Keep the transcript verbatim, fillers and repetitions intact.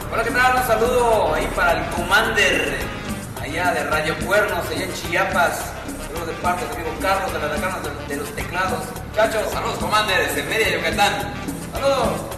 Hola, ¿qué tal? Un saludo ahí para el Commander, allá de Radio Cuernos, allá en Chiapas. Saludos de parte de amigo Carlos de las Lacanas de, de los Teclados. Muchachos, Saludos, Commander, desde Mérida, Yucatán. saludos.